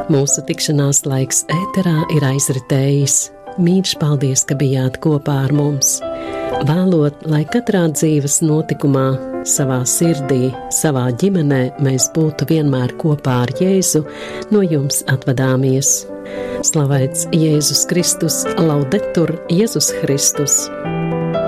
Mūsu tikšanās laiks ēterā ir aizritējis. Mīļš, paldies, ka bijāt kopā ar mums. Vēlot, lai katrā dzīves notikumā, savā sirdī, savā ģimenē mēs būtu vienmēr kopā ar Jēzu, no jums atvadāmies. Slavēts Jēzus Kristus, laudetur Jēzus Kristus!